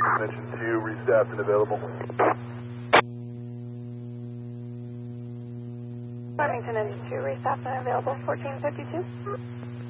Mention 2, restaffed and available. Farmington Engine 2, restaffed and available, 1452.